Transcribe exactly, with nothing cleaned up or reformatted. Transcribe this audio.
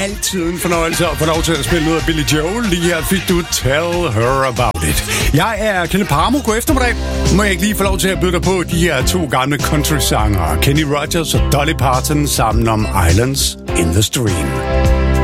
altid en fornøjelse at få lov til at spille noget af Billy Joel. Lige her fik du Tell Her About It. Jeg er Kenneth Parmo. God eftermiddag. Må jeg ikke lige få lov til at byde dig på de her to gamle country-sangere, Kenny Rogers og Dolly Parton, sammen om Islands in the Stream.